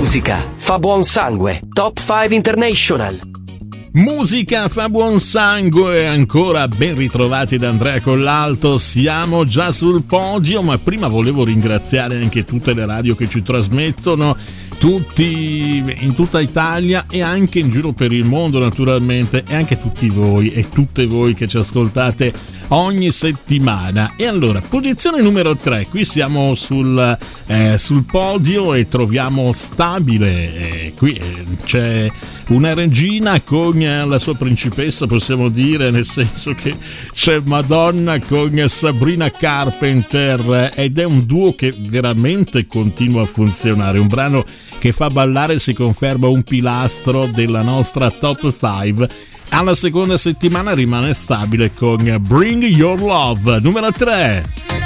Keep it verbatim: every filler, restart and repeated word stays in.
Musica fa buon sangue. Top cinque International. Musica fa buon sangue, ancora ben ritrovati da Andrea Collalto, siamo già sul podio, ma prima volevo ringraziare anche tutte le radio che ci trasmettono, tutti in tutta Italia e anche in giro per il mondo naturalmente, e anche tutti voi e tutte voi che ci ascoltate ogni settimana. E allora, posizione numero tre, qui siamo sul, eh, sul podio e troviamo stabile, eh, qui eh, c'è una regina con la sua principessa, possiamo dire, nel senso che c'è Madonna con Sabrina Carpenter, ed è un duo che veramente continua a funzionare, un brano che fa ballare e si conferma un pilastro della nostra top cinque. Alla seconda settimana rimane stabile con Bring Your Love, numero tre.